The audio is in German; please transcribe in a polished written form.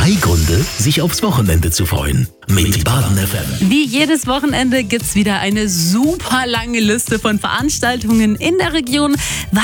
3 Gründe, sich aufs Wochenende zu freuen. Mit Baden FM. Wie jedes Wochenende gibt's wieder eine super lange Liste von Veranstaltungen in der Region.